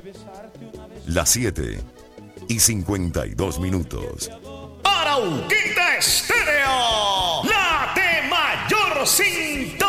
Las 7:52. Arauquita Estéreo, la de mayor sintonía.